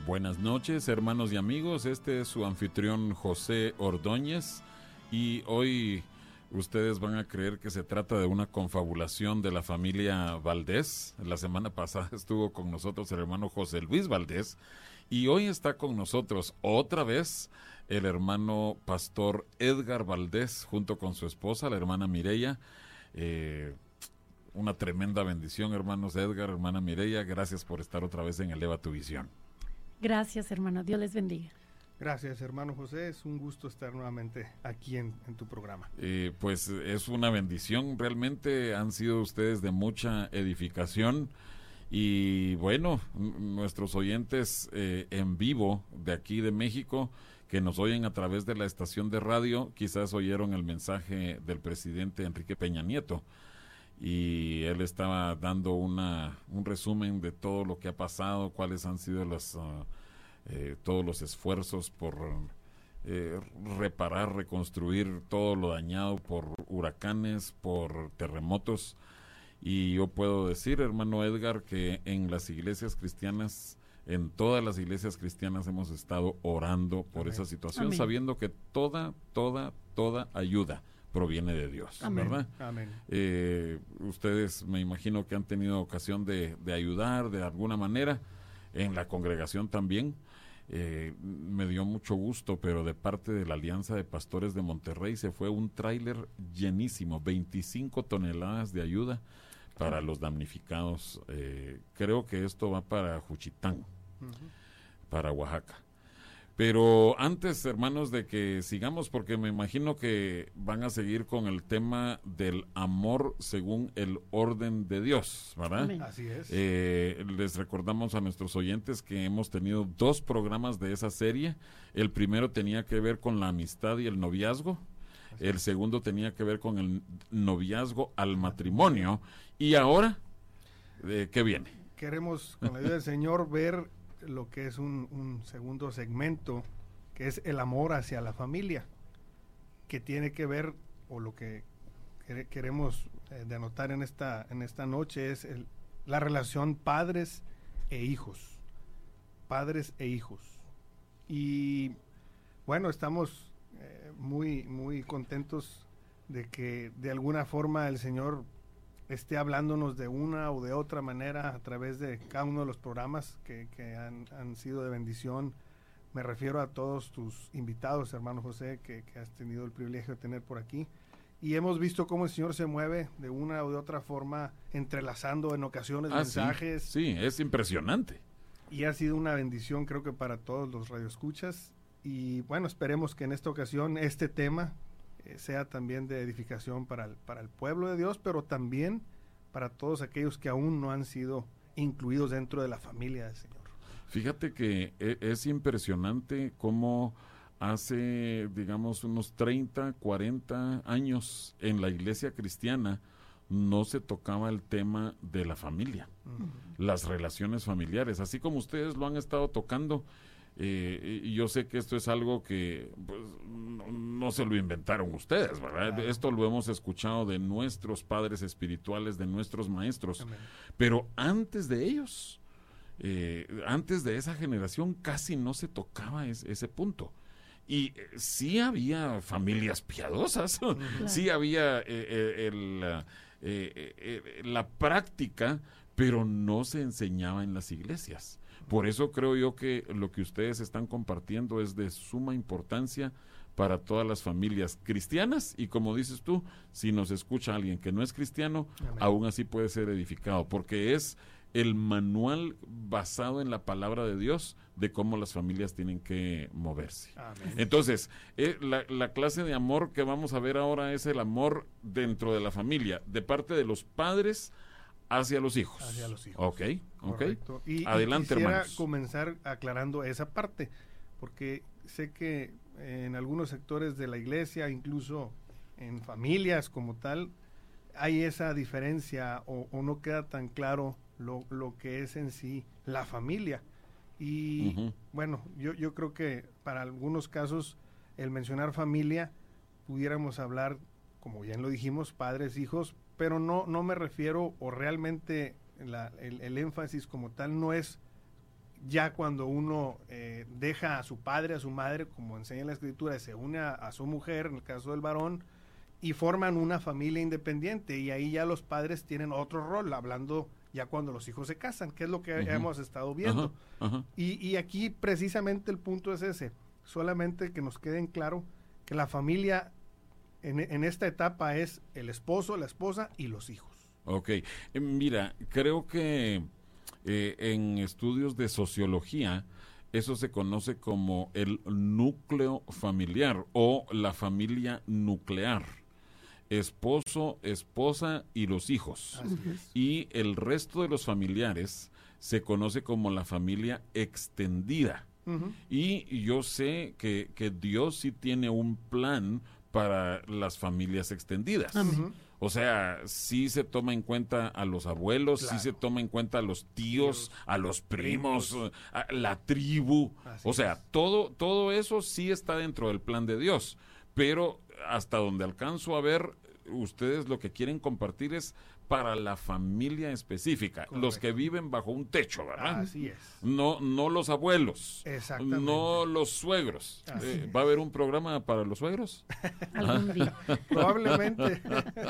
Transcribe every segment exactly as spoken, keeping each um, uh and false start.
Buenas noches, hermanos y amigos. Este es su anfitrión José Ordóñez y hoy ustedes van a creer que se trata de una confabulación de la familia Valdés. La semana pasada estuvo con nosotros el hermano José Luis Valdés y hoy está con nosotros otra vez el hermano pastor Edgar Valdés junto con su esposa, la hermana Mireya. Eh, una tremenda bendición, hermanos Edgar, hermana Mireya. Gracias por estar otra vez en Eleva tu Visión. Gracias, hermano. Dios les bendiga. Gracias, hermano José. Es un gusto estar nuevamente aquí en, en tu programa. Eh, pues es una bendición. Realmente han sido ustedes de mucha edificación. Y bueno, nuestros oyentes eh, en vivo de aquí de México, que nos oyen a través de la estación de radio, quizás oyeron el mensaje del presidente Enrique Peña Nieto. Y él estaba dando una un resumen de todo lo que ha pasado, cuáles han sido los, uh, eh, todos los esfuerzos por eh, reparar, reconstruir todo lo dañado por huracanes, por terremotos. Y yo puedo decir, hermano Edgar, que en las iglesias cristianas, en todas las iglesias cristianas hemos estado orando por Amén. Esa situación, Amén. Sabiendo que toda, toda, toda ayuda proviene de Dios, Amén. ¿Verdad? Amén. Eh, ustedes me imagino que han tenido ocasión de, de ayudar de alguna manera, en la congregación también. Eh, me dio mucho gusto, pero de parte de la Alianza de Pastores de Monterrey se fue un tráiler llenísimo, veinticinco toneladas de ayuda para los damnificados. Eh, creo que esto va para Juchitán, uh-huh. para Oaxaca. Pero antes, hermanos, de que sigamos, porque me imagino que van a seguir con el tema del amor según el orden de Dios, ¿verdad? Amén. Así es. Eh, les recordamos a nuestros oyentes que hemos tenido dos programas de esa serie. El primero tenía que ver con la amistad y el noviazgo. Así el es. Segundo tenía que ver con el noviazgo al matrimonio. Y ahora, eh, ¿qué viene? Queremos, con la ayuda del Señor, ver lo que es un, un segundo segmento, que es el amor hacia la familia, que tiene que ver, o lo que quer- queremos eh, denotar en esta, en esta noche es el, la relación padres e hijos, padres e hijos. Y bueno, estamos eh, muy, muy contentos de que de alguna forma el Señor esté hablándonos de una o de otra manera a través de cada uno de los programas que, que han, han sido de bendición. Me refiero a todos tus invitados, hermano José, que, que has tenido el privilegio de tener por aquí. Y hemos visto cómo el Señor se mueve de una o de otra forma, entrelazando en ocasiones ah, mensajes. Sí, sí, es impresionante. Y ha sido una bendición, creo que para todos los radioescuchas. Y bueno, esperemos que en esta ocasión este tema sea también de edificación para el, para el pueblo de Dios, pero también para todos aquellos que aún no han sido incluidos dentro de la familia del Señor. Fíjate que es impresionante cómo hace, digamos, unos treinta, cuarenta años en la iglesia cristiana no se tocaba el tema de la familia, uh-huh. las relaciones familiares, así como ustedes lo han estado tocando. Eh, y yo sé que esto es algo que pues, no, no se lo inventaron ustedes, ¿verdad? Claro. Esto lo hemos escuchado de nuestros padres espirituales, de nuestros maestros. Amén. Pero antes de ellos, eh, antes de esa generación, casi no se tocaba es, ese punto. Y eh, sí había familias piadosas, claro. sí había eh, el, eh, eh, eh, la práctica, pero no se enseñaba en las iglesias. Por eso creo yo que lo que ustedes están compartiendo es de suma importancia para todas las familias cristianas y, como dices tú, si nos escucha alguien que no es cristiano, Amén. Aún así puede ser edificado, porque es el manual basado en la palabra de Dios de cómo las familias tienen que moverse. Amén. Entonces, eh, la, la clase de amor que vamos a ver ahora es el amor dentro de la familia, de parte de los padres hacia los hijos. Hacia los hijos. Ok, ok. Correcto. Y, adelante, y quisiera hermanos. comenzar aclarando esa parte, porque sé que en algunos sectores de la iglesia, incluso en familias como tal, hay esa diferencia o, o no queda tan claro lo, lo que es en sí la familia. Y uh-huh. bueno, yo, yo creo que para algunos casos el mencionar familia, pudiéramos hablar, como bien lo dijimos, padres, hijos, pero no, no me refiero, o realmente la, el, el énfasis como tal no es ya cuando uno eh, deja a su padre, a su madre, como enseña la escritura, y se une a, a su mujer, en el caso del varón, y forman una familia independiente, y ahí ya los padres tienen otro rol, hablando ya cuando los hijos se casan, que es lo que uh-huh. hemos estado viendo. Ajá, ajá. Y, y aquí precisamente el punto es ese, solamente que nos quede en claro que la familia en, en esta etapa es el esposo, la esposa y los hijos. Ok, eh, mira, creo que eh, en estudios de sociología eso se conoce como el núcleo familiar o la familia nuclear. Esposo, esposa y los hijos. Así es. Y el resto de los familiares se conoce como la familia extendida. Uh-huh. Y yo sé que, que Dios sí tiene un plan para las familias extendidas. Uh-huh. O sea, sí se toma en cuenta a los abuelos, Claro. sí se toma en cuenta a los tíos, Tíos, a los primos, primos. a la tribu. Así O sea, es. todo, todo eso sí está dentro del plan de Dios. Pero hasta donde alcanzo a ver, ustedes lo que quieren compartir es para la familia específica, Correcto. los que viven bajo un techo, ¿verdad? Así es. No, no los abuelos, Exactamente. no los suegros. Así Eh, es. ¿Va a haber un programa para los suegros? Algún día. Probablemente.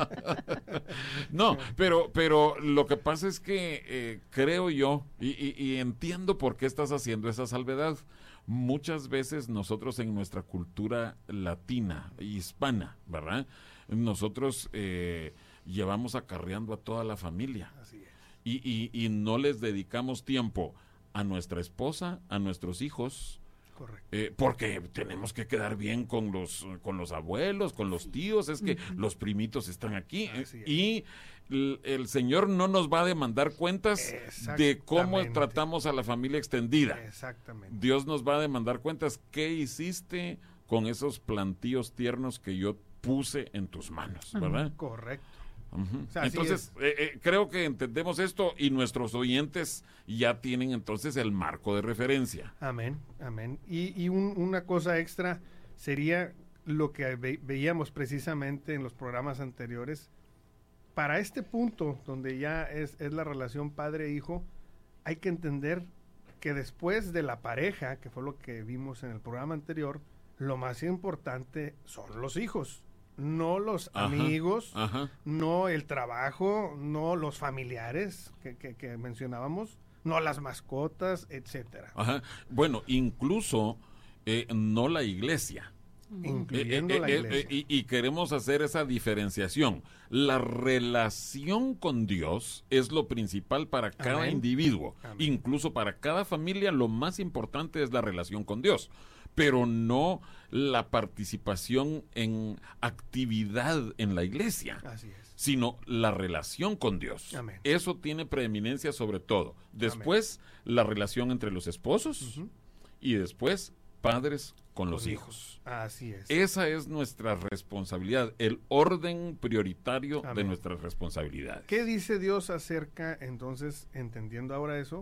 No, pero, pero lo que pasa es que eh, creo yo, y, y- y entiendo por qué estás haciendo esa salvedad. Muchas veces nosotros en nuestra cultura latina, hispana, ¿verdad? Nosotros eh, llevamos acarreando a toda la familia Así es. y, y, y no les dedicamos tiempo a nuestra esposa, a nuestros hijos, Correcto. eh, porque tenemos que quedar bien con los con los abuelos, con los tíos, es que Ujú. los primitos están aquí eh, Así es. y el, el Señor no nos va a demandar cuentas de cómo Exactamente. tratamos a la familia extendida. Exactamente. Dios nos va a demandar cuentas. ¿Qué hiciste con esos plantíos tiernos que yo puse en tus manos? Ujú. ¿Verdad? Correcto. Ujú. O sea, así Entonces, eh, eh, creo que entendemos esto y nuestros oyentes ya tienen entonces el marco de referencia. Amén, amén. Y, y un- una cosa extra sería lo que ve- veíamos precisamente en los programas anteriores. Para este punto, donde ya es, es la relación padre-hijo, hay que entender que después de la pareja, que fue lo que vimos en el programa anterior, lo más importante son los hijos, no los Ajá, amigos, Ajá. no el trabajo, no los familiares que, que- que mencionábamos, no las mascotas, etcétera. Ajá. Bueno, incluso eh, no la iglesia. Incluyendo Eh, eh, la eh, iglesia. eh, y, y queremos hacer esa diferenciación. La relación con Dios es lo principal para cada Amén. individuo. Amén. Incluso para cada familia lo más importante es la relación con Dios, pero no la participación en actividad en la iglesia, Así es. sino la relación con Dios. Amén. Eso tiene preeminencia sobre todo. Después, la relación entre los esposos Ujú. y después, padres con los Con hijos. Así es. Esa es nuestra responsabilidad, el orden prioritario de Amén. nuestras responsabilidades. ¿Qué dice Dios acerca, entonces, entendiendo ahora eso,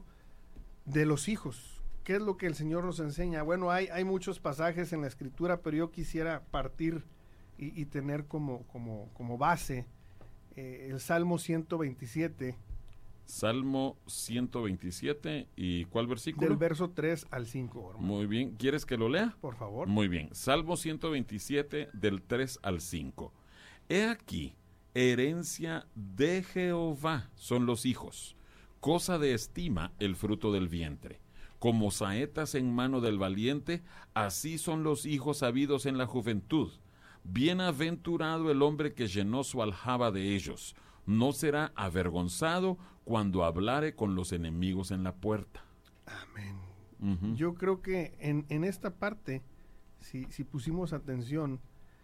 de los hijos? ¿Qué es lo que el Señor nos enseña? Bueno, hay, hay muchos pasajes en la Escritura, pero yo quisiera partir y, y tener como, como, como base eh, el Salmo ciento veintisiete, Salmo ciento veintisiete, ¿y cuál versículo? del verso tres al cinco, hermano. Muy bien, ¿quieres que lo lea? Por favor. Muy bien, Salmo ciento veintisiete del tres al cinco. He aquí, herencia de Jehová son los hijos, cosa de estima el fruto del vientre. Como saetas en mano del valiente, así son los hijos habidos en la juventud. Bienaventurado el hombre que llenó su aljaba de ellos. No será avergonzado cuando hablare con los enemigos en la puerta. Amén. Ujú. Yo creo que en, en esta parte, si, si pusimos atención,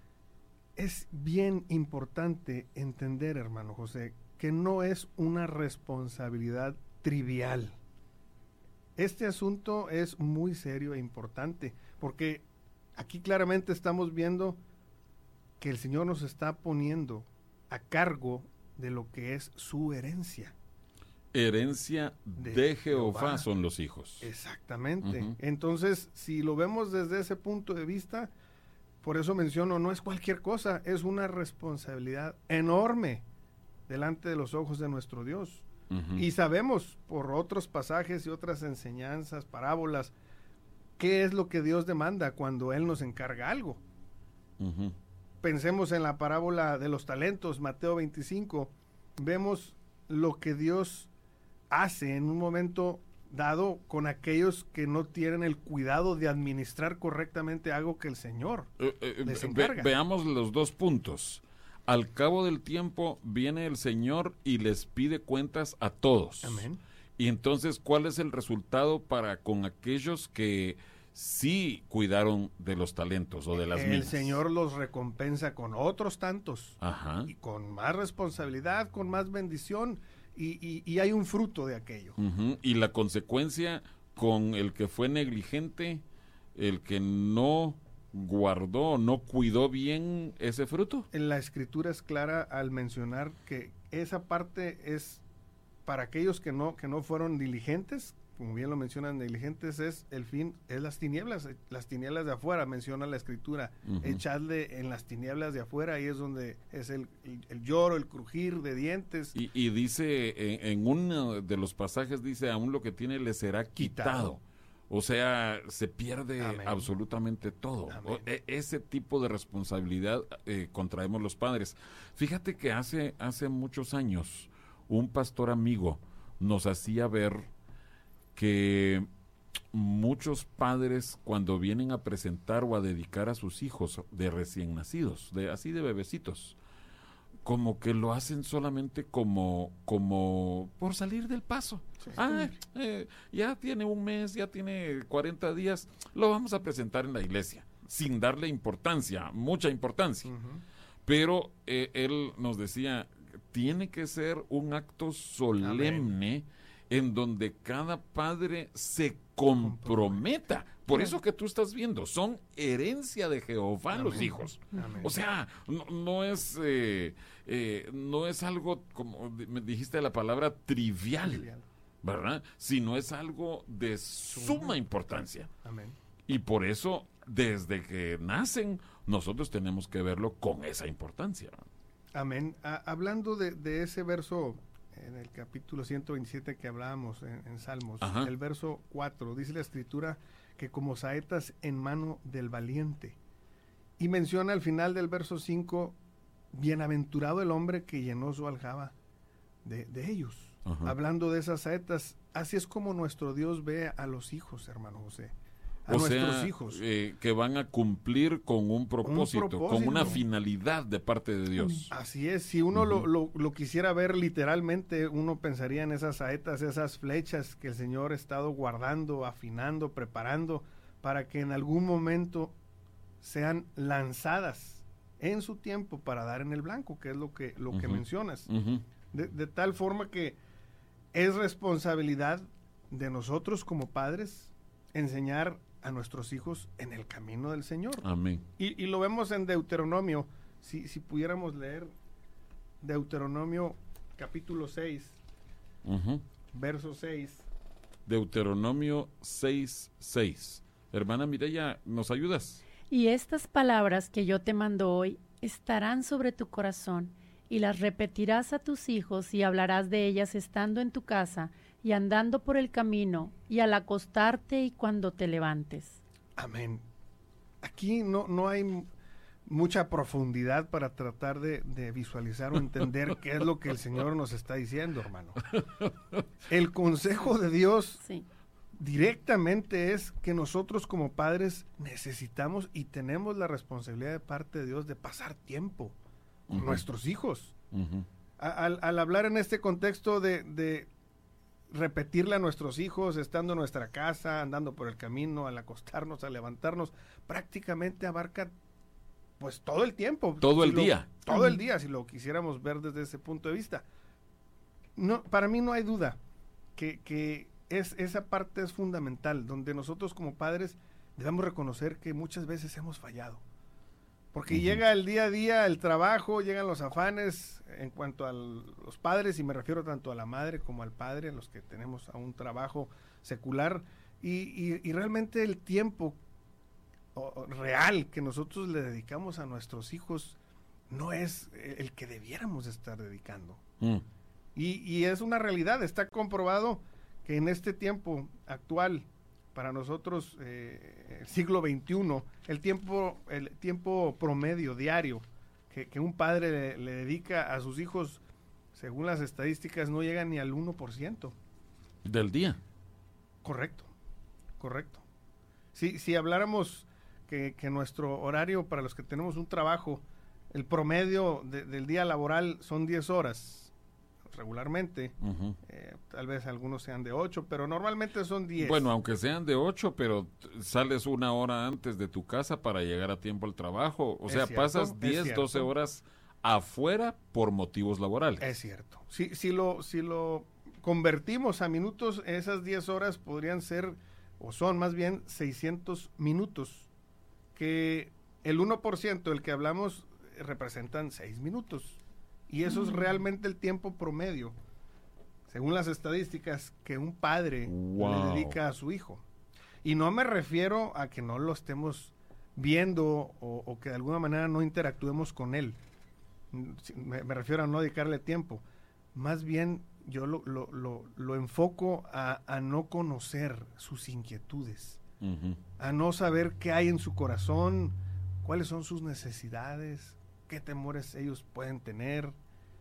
es bien importante entender, hermano José, que no es una responsabilidad trivial. Este asunto es muy serio e importante, porque aquí claramente estamos viendo que el Señor nos está poniendo a cargo de lo que es su herencia. Herencia de, De Jehová, Jehová. son los hijos. Exactamente. Ujú. Entonces, si lo vemos desde ese punto de vista, por eso menciono, no es cualquier cosa, es una responsabilidad enorme delante de los ojos de nuestro Dios. Uh-huh. Y sabemos por otros pasajes y otras enseñanzas, parábolas, qué es lo que Dios demanda cuando Él nos encarga algo. Uh-huh. Pensemos en la parábola de los talentos, Mateo veinticinco, vemos lo que Dios hace en un momento dado con aquellos que no tienen el cuidado de administrar correctamente algo que el Señor eh, eh, les ve, encarga. Veamos los dos puntos. Al cabo del tiempo viene el Señor y les pide cuentas a todos. Amén. Y entonces, ¿cuál es el resultado para con aquellos que sí cuidaron de los talentos o de las el minas? Señor los recompensa con otros tantos. Ajá. Y con más responsabilidad, con más bendición. Y, y, y hay un fruto de aquello. Uh-huh. Y la consecuencia con el que fue negligente, el que no guardó, no cuidó bien ese fruto. En la Escritura es clara al mencionar que esa parte es para aquellos que no, que no fueron diligentes, como bien lo mencionan, negligentes, es el fin, es las tinieblas, las tinieblas de afuera, menciona la Escritura. Uh-huh. Echadle en las tinieblas de afuera, ahí es donde es el, el, el lloro, el crujir de dientes. Y, y dice, en, en uno de los pasajes dice, aún lo que tiene le será quitado. quitado. O sea, se pierde Amén. absolutamente todo. O, e, ese tipo de responsabilidad eh, contraemos los padres. Fíjate que hace, hace muchos años, un pastor amigo nos hacía ver que muchos padres cuando vienen a presentar o a dedicar a sus hijos de recién nacidos, de así de bebecitos, como que lo hacen solamente como, como por salir del paso. Sí, ah, eh, ya tiene un mes, ya tiene cuarenta días, lo vamos a presentar en la iglesia, sin darle importancia, mucha importancia. Uh-huh. Pero eh, él nos decía, tiene que ser un acto solemne. Amén. En donde cada padre se comprometa. Por Amén. Eso que tú estás viendo, son herencia de Jehová Amén. Los hijos. Amén. O sea, no, no es eh, eh, no es algo, como me dijiste la palabra, trivial, trivial. ¿Verdad? Sino es algo de suma importancia. Amén. Y por eso, desde que nacen, nosotros tenemos que verlo con esa importancia. Amén. A, hablando de, de ese verso en el capítulo ciento veintisiete que hablábamos en, en Salmos, Ajá. el verso cuatro, dice la Escritura que como saetas en mano del valiente. Y menciona al final del verso cinco, bienaventurado el hombre que llenó su aljaba de, de ellos. Ajá. Hablando de esas saetas, así es como nuestro Dios ve a los hijos, hermano José. A o nuestros sea, hijos. Eh, que van a cumplir con un propósito, un propósito, con una finalidad de parte de Dios. Así es, si uno uh-huh. lo, lo, lo quisiera ver literalmente, uno pensaría en esas saetas, esas flechas que el Señor ha estado guardando, afinando, preparando, para que en algún momento sean lanzadas en su tiempo para dar en el blanco, que es lo que, lo uh-huh. que mencionas. Uh-huh. De, de tal forma que es responsabilidad de nosotros como padres enseñar a nuestros hijos en el camino del Señor. Amén. Y, y lo vemos en Deuteronomio, si, si pudiéramos leer Deuteronomio capítulo seis, uh-huh. verso seis. Deuteronomio seis, seis. Hermana Mireya, ¿nos ayudas? Y estas palabras que yo te mando hoy estarán sobre tu corazón, y las repetirás a tus hijos y hablarás de ellas estando en tu casa y andando por el camino y al acostarte y cuando te levantes. Amén. Aquí no, no hay mucha profundidad para tratar de, de visualizar o entender qué es lo que el Señor nos está diciendo, hermano. El consejo de Dios sí. directamente es que nosotros como padres necesitamos y tenemos la responsabilidad de parte de Dios de pasar tiempo con uh-huh. nuestros hijos. Uh-huh. A, al, al hablar en este contexto de, de repetirle a nuestros hijos, estando en nuestra casa, andando por el camino, al acostarnos, al levantarnos, prácticamente abarca pues todo el tiempo. Todo si el lo, día. Todo uh-huh. el día, si lo quisiéramos ver desde ese punto de vista. No, para mí no hay duda que, que es, esa parte es fundamental, donde nosotros como padres debemos reconocer que muchas veces hemos fallado. Porque uh-huh. llega el día a día, el trabajo, llegan los afanes en cuanto a los padres, y me refiero tanto a la madre como al padre, los que tenemos a un trabajo secular, y, y, y realmente el tiempo o, real que nosotros le dedicamos a nuestros hijos no es el que debiéramos estar dedicando. Uh-huh. Y, y es una realidad, está comprobado que en este tiempo actual, para nosotros, eh, el siglo veintiuno, el tiempo, el tiempo promedio diario que, que un padre le, le dedica a sus hijos, según las estadísticas, no llega ni al uno por ciento. ¿Del día? Correcto, correcto. Si, si habláramos que, que nuestro horario, para los que tenemos un trabajo, el promedio de, del día laboral son diez horas, regularmente, uh-huh. eh, tal vez algunos sean de ocho, pero normalmente son diez. Bueno, aunque sean de ocho, pero sales una hora antes de tu casa para llegar a tiempo al trabajo, o es sea, cierto, pasas diez, doce horas afuera por motivos laborales. Es cierto. Si, si, lo, si lo convertimos a minutos, esas diez horas podrían ser, o son más bien seiscientos minutos, que el uno por ciento del que hablamos representan seis minutos. Y eso mm. es realmente el tiempo promedio, según las estadísticas, que un padre wow. le dedica a su hijo. Y no me refiero a que no lo estemos viendo o, o que de alguna manera no interactuemos con él. Me, me refiero a no dedicarle tiempo. Más bien yo lo, lo, lo, lo enfoco a, a no conocer sus inquietudes, uh-huh. a no saber qué hay en su corazón, cuáles son sus necesidades, qué temores ellos pueden tener.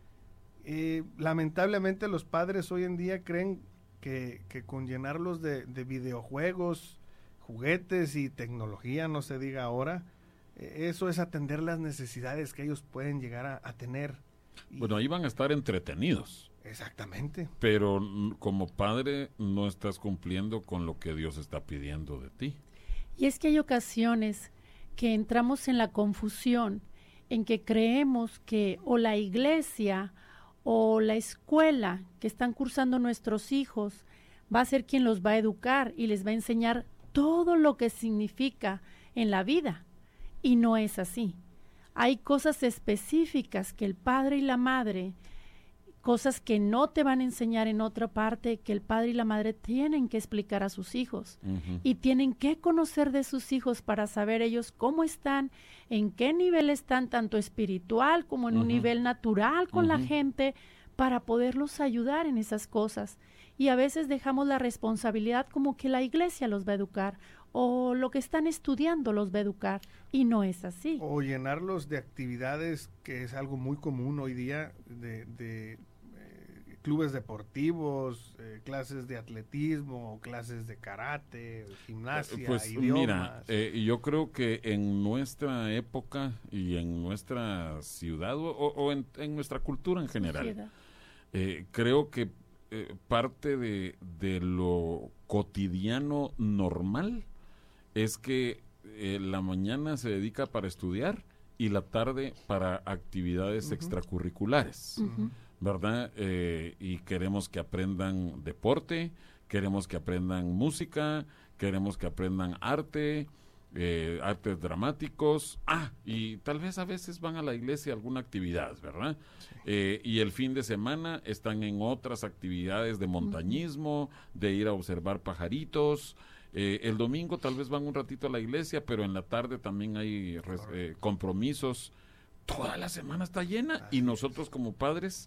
Eh, lamentablemente los padres hoy en día creen que, que con llenarlos de, de videojuegos, juguetes y tecnología, no se diga ahora, eh, eso es atender las necesidades que ellos pueden llegar a, a tener. Y, bueno, ahí van a estar entretenidos. Exactamente. Pero como padre no estás cumpliendo con lo que Dios está pidiendo de ti. Y es que hay ocasiones que entramos en la confusión en que creemos que o la iglesia o la escuela que están cursando nuestros hijos va a ser quien los va a educar y les va a enseñar todo lo que significa en la vida. Y no es así. Hay cosas específicas que el padre y la madre, cosas que no te van a enseñar en otra parte, que el padre y la madre tienen que explicar a sus hijos. Uh-huh. Y tienen que conocer de sus hijos para saber ellos cómo están, en qué nivel están, tanto espiritual como en uh-huh. un nivel natural con uh-huh. la gente, para poderlos ayudar en esas cosas. Y a veces dejamos la responsabilidad como que la iglesia los va a educar, o lo que están estudiando los va a educar, y no es así. O llenarlos de actividades, que es algo muy común hoy día, de... de clubes deportivos, eh, clases de atletismo, clases de karate, gimnasia, pues, idiomas. Mira, eh, yo creo que en nuestra época y en nuestra ciudad o, o en, en nuestra cultura en general, eh, creo que eh, parte de, de lo cotidiano normal es que eh, la mañana se dedica para estudiar y la tarde para actividades uh-huh. extracurriculares. Uh-huh. ¿Verdad? Eh, y queremos que aprendan deporte, queremos que aprendan música, queremos que aprendan arte, eh, artes dramáticos, ah, y tal vez a veces van a la iglesia a alguna actividad, ¿verdad? Sí. Eh, y el fin de semana están en otras actividades de montañismo, de ir a observar pajaritos. Eh, el domingo tal vez van un ratito a la iglesia, pero en la tarde también hay res, eh, compromisos. Toda la semana está llena. Así y nosotros es. Como padres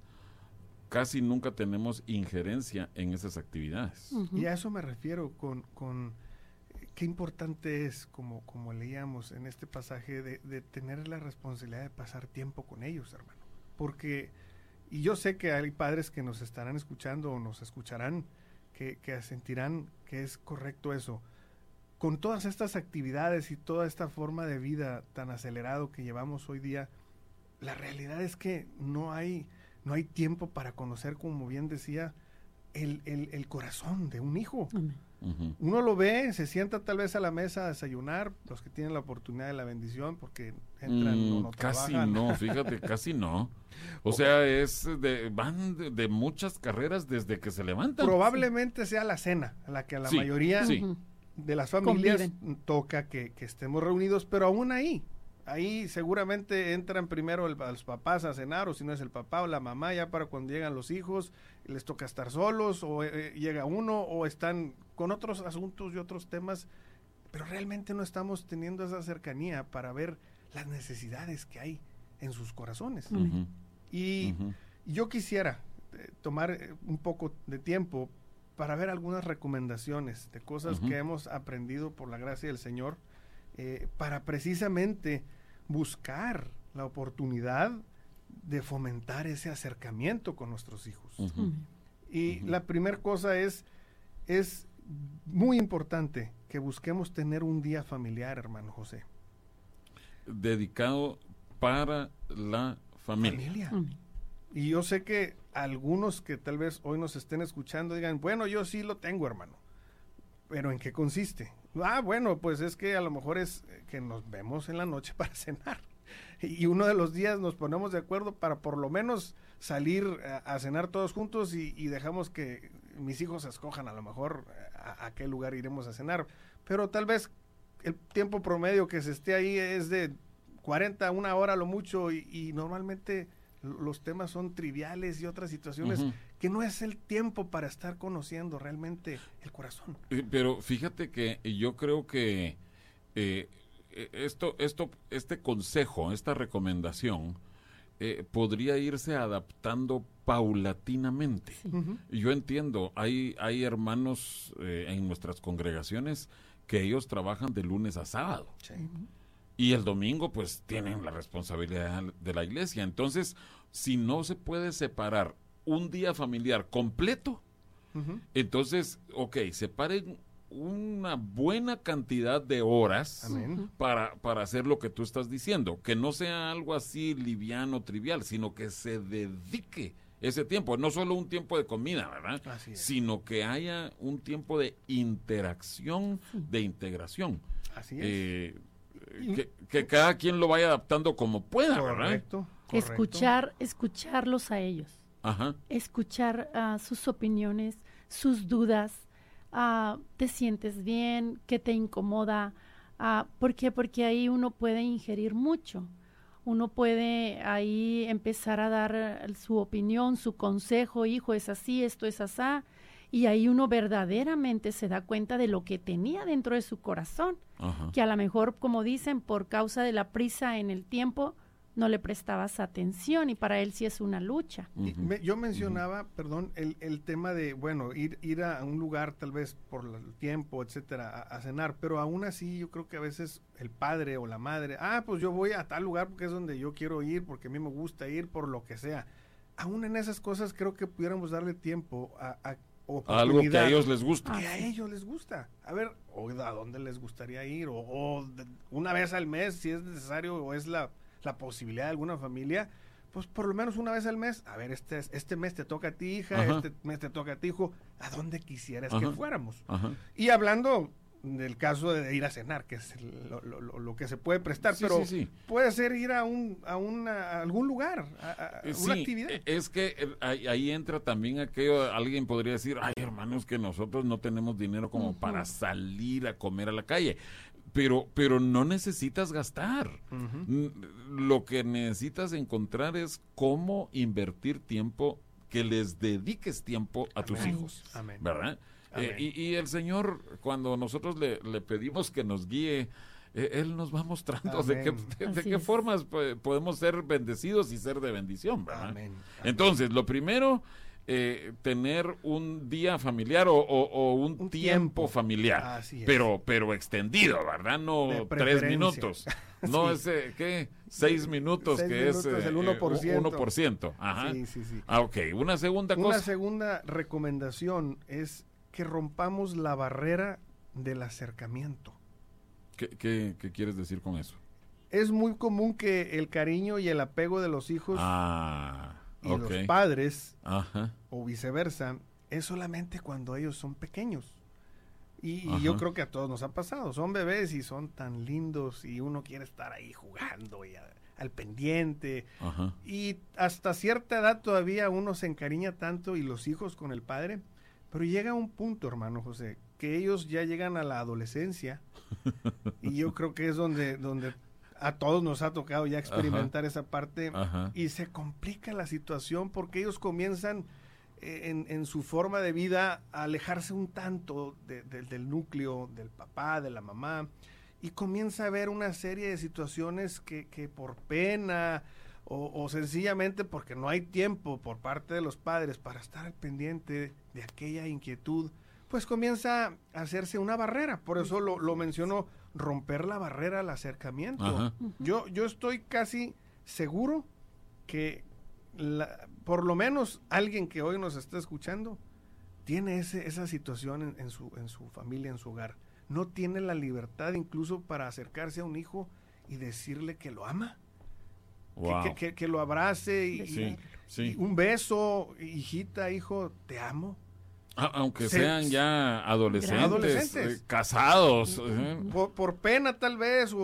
casi nunca tenemos injerencia en esas actividades. Uh-huh. Y a eso me refiero con, con qué importante es, como, como leíamos en este pasaje, de, de tener la responsabilidad de pasar tiempo con ellos, hermano. Porque, y yo sé que hay padres que nos estarán escuchando o nos escucharán, que, que sentirán que es correcto eso. Con todas estas actividades y toda esta forma de vida tan acelerado que llevamos hoy día, la realidad es que no hay... No hay tiempo para conocer, como bien decía, el, el, el corazón de un hijo. Uh-huh. Uno lo ve, se sienta tal vez a la mesa a desayunar, los que tienen la oportunidad de la bendición, porque entran mm, o no casi trabajan. no, fíjate, casi no. O sea, es de, van de, de muchas carreras desde que se levantan. Probablemente sea la cena, la que a la sí, mayoría sí. de las familias Conviven. toca que, que estemos reunidos, pero aún ahí. Ahí seguramente entran primero el, los papás a cenar, o si no es el papá o la mamá, ya para cuando llegan los hijos, les toca estar solos, o eh, llega uno, o están con otros asuntos y otros temas, pero realmente no estamos teniendo esa cercanía para ver las necesidades que hay en sus corazones. Uh-huh. Y uh-huh. yo quisiera, eh, tomar eh, un poco de tiempo para ver algunas recomendaciones de cosas uh-huh. que hemos aprendido por la gracia del Señor, eh, para precisamente buscar la oportunidad de fomentar ese acercamiento con nuestros hijos. Uh-huh. Y uh-huh. la primera cosa es, es muy importante que busquemos tener un día familiar, hermano José. Dedicado para la familia. familia. Uh-huh. Y yo sé que algunos que tal vez hoy nos estén escuchando digan, bueno, yo sí lo tengo, hermano. ¿Pero en qué consiste? Ah, bueno, pues es que a lo mejor es que nos vemos en la noche para cenar. Y uno de los días nos ponemos de acuerdo para por lo menos salir a, a cenar todos juntos y, y dejamos que mis hijos escojan a lo mejor a, a qué lugar iremos a cenar. Pero tal vez el tiempo promedio que se esté ahí es de cuarenta, una hora a lo mucho y, y normalmente los temas son triviales y otras situaciones uh-huh. que no es el tiempo para estar conociendo realmente el corazón. Pero fíjate que yo creo que eh, esto, esto, este consejo, esta recomendación eh, podría irse adaptando paulatinamente. Sí. Uh-huh. Yo entiendo, hay, hay hermanos eh, en nuestras congregaciones que ellos trabajan de lunes a sábado. Sí. Uh-huh. Y el domingo, pues, tienen la responsabilidad de la iglesia. Entonces, si no se puede separar un día familiar completo, uh-huh. entonces, ok, separen una buena cantidad de horas para, para hacer lo que tú estás diciendo. Que no sea algo así liviano, trivial, sino que se dedique ese tiempo. No solo un tiempo de comida, ¿verdad? Sino que haya un tiempo de interacción, de integración. Así es. Eh, Que, que cada quien lo vaya adaptando como pueda, correcto, ¿verdad? Correcto. Escuchar, escucharlos a ellos. Ajá. Escuchar uh, sus opiniones, sus dudas. Uh, ¿Te sientes bien? ¿Qué te incomoda? Uh, ¿Por qué? Porque ahí uno puede ingerir mucho. Uno puede ahí empezar a dar su opinión, su consejo. Hijo, es así, esto es asá. Y ahí uno verdaderamente se da cuenta de lo que tenía dentro de su corazón. Ajá. Que a lo mejor, como dicen, por causa de la prisa en el tiempo, no le prestabas atención y para él sí es una lucha. Uh-huh. Y me, yo mencionaba, uh-huh. perdón, el, el tema de, bueno, ir, ir a un lugar tal vez por el tiempo, etcétera, a, a cenar, pero aún así yo creo que a veces el padre o la madre, ah, pues yo voy a tal lugar porque es donde yo quiero ir, porque a mí me gusta ir, por lo que sea. Aún en esas cosas creo que pudiéramos darle tiempo a, a algo que a ellos les gusta. Que a ellos les gusta. A ver, o ¿a dónde les gustaría ir? O, o de, una vez al mes, si es necesario, o es la, la posibilidad de alguna familia, pues por lo menos una vez al mes. A ver, este, este mes te toca a ti, hija, Ajá. este mes te toca a ti, hijo. ¿A dónde quisieras Ajá. que fuéramos? Ajá. Y hablando del caso de ir a cenar, que es lo, lo, lo, lo que se puede prestar, sí, pero sí, sí. puede ser ir a un a, una, a algún lugar, a, a sí, una actividad. Es que ahí, ahí entra también aquello, alguien podría decir, ay hermanos, que nosotros no tenemos dinero como uh-huh. para salir a comer a la calle, pero, pero no necesitas gastar. Uh-huh. Lo que necesitas encontrar es cómo invertir tiempo, que les dediques tiempo a Amén. Tus hijos, Amén. ¿Verdad? Eh, y, y el Señor, cuando nosotros le, le pedimos que nos guíe, eh, Él nos va mostrando Amén. de qué, de, de qué formas pues, podemos ser bendecidos y ser de bendición, ¿verdad? Amén. Amén. Entonces, lo primero, eh, tener un día familiar o, o, o un, un tiempo, tiempo familiar, pero pero extendido, ¿verdad? No tres minutos, no sí. ese, ¿qué? Seis minutos, Seis que minutos, es eh, el uno por ciento. uno por ciento. Ajá. Sí, sí, sí. Ah, ok. Una segunda Una cosa. Una segunda recomendación es que rompamos la barrera del acercamiento. ¿Qué, qué, qué quieres decir con eso? Es muy común que el cariño y el apego de los hijos ah, y okay. los padres, Ajá. o viceversa, es solamente cuando ellos son pequeños. Y, y yo creo que a todos nos ha pasado. Son bebés y son tan lindos y uno quiere estar ahí jugando y a, al pendiente. Ajá. Y hasta cierta edad todavía uno se encariña tanto y los hijos con el padre. Pero llega un punto, hermano José, que ellos ya llegan a la adolescencia y yo creo que es donde, donde a todos nos ha tocado ya experimentar Ajá. esa parte Ajá. y se complica la situación porque ellos comienzan eh, en, en su forma de vida a alejarse un tanto de, de, del núcleo, del papá, de la mamá, y comienza a haber una serie de situaciones que, que por pena o, o sencillamente porque no hay tiempo por parte de los padres para estar al pendiente de aquella inquietud, pues comienza a hacerse una barrera. Por eso lo, lo menciono, romper la barrera al acercamiento. Ajá. Yo, yo estoy casi seguro que la, por lo menos alguien que hoy nos está escuchando tiene ese, esa situación en, en, su, en su familia, en su hogar. No tiene la libertad incluso para acercarse a un hijo y decirle que lo ama. Wow. Que, que, que lo abrace y, Sí, y, sí. y un beso, hijita, hijo, te amo. Ah, aunque Se- sean ya adolescentes, Adolescentes. eh, casados. eh. Por, por pena tal vez, o